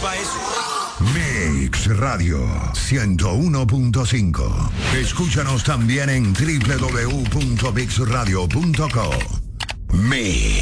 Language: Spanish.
para eso. Mix Radio 101.5. Escúchanos también en www.mixradio.co. Mix.